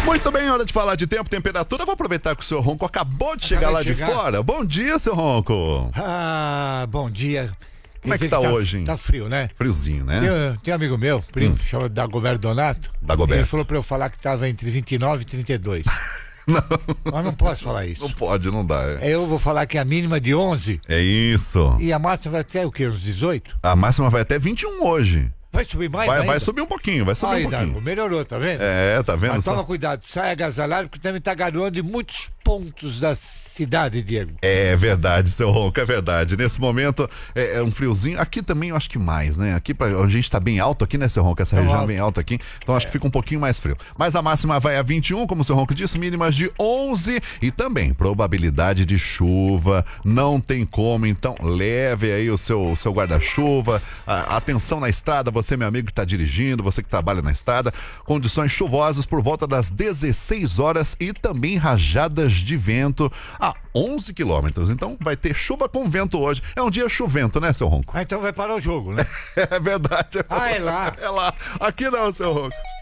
Muito bem, hora de falar de tempo, temperatura. Vou aproveitar que o seu Ronco acabou de chegar lá de fora. Bom dia, seu Ronco. Bom dia. Como é que tá hoje, hein? Tá frio, né? Friozinho, né? Tem um amigo meu, primo, chama Dagoberto Donato. Dagoberto. Ele falou pra eu falar que tava entre 29 e 32. Não. Mas não posso falar isso. Não pode, não dá. Eu vou falar que a mínima de 11. É isso. E a máxima vai até o quê? Uns 18? A máxima vai até 21 hoje. Vai subir mais Vai ainda? subir um pouquinho, vai subir um pouquinho. Dago, melhorou, tá vendo? É, tá vendo? Mas toma cuidado, sai agasalhado, porque também tá garoando em muitos pontos da cidade, Diego. É verdade, seu Ronco, é verdade. Nesse momento é um friozinho. Aqui também eu acho que mais, né? Aqui a gente tá bem alto aqui, né, seu Ronco? Essa região é bem alta aqui, então acho que fica um pouquinho mais frio. Mas a máxima vai a 21, como o seu Ronco disse, mínimas de 11 e também probabilidade de chuva. Não tem como, então leve aí o seu guarda-chuva. Atenção na estrada, você, meu amigo que tá dirigindo, você que trabalha na estrada. Condições chuvosas por volta das 16 horas e também rajadas de vento a 11 quilômetros. Então vai ter chuva com vento hoje. É um dia chuvento, né, seu Ronco? Então vai parar o jogo, né? É verdade. É lá. É lá. Aqui não, seu Ronco.